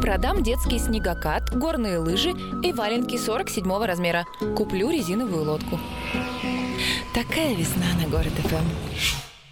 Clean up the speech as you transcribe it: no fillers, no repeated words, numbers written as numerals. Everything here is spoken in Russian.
Продам детский снегокат, горные лыжи и валенки 47 размера. Куплю резиновую лодку. Такая весна на Город ФМ.